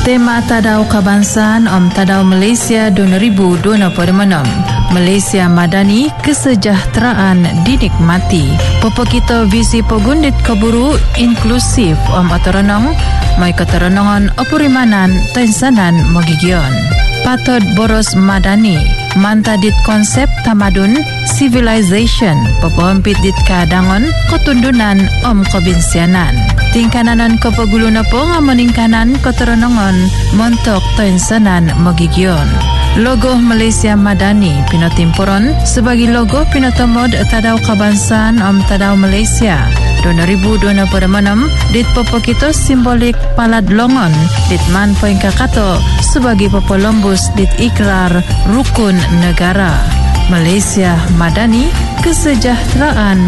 Tema Tadau Kebangsaan Om Tadau Malaysia 2026. Malaysia Madani, kesejahteraan dinikmati. Popo kita visi pogundit keburu inklusif Om Otoronong, mai keterenongan opurimanan tensanan mogigion. Patod boros Madani, mantadit konsep tamadun civilization, pepompit dit kadangon ketundunan Om kebinsianan. Tingkananan kepeguluna po nga meningkanan keterenongan montok tensanan mogigion. Logo Malaysia Madani pinotimpuron sebagai logo pinotomod Tadau Kebangsaan Om Tadau Malaysia 2026 dit popo kita simbolik palad longon dit man poin kakato sebagai popo lombus dit ikrar rukun negara. Malaysia Madani, kesejahteraan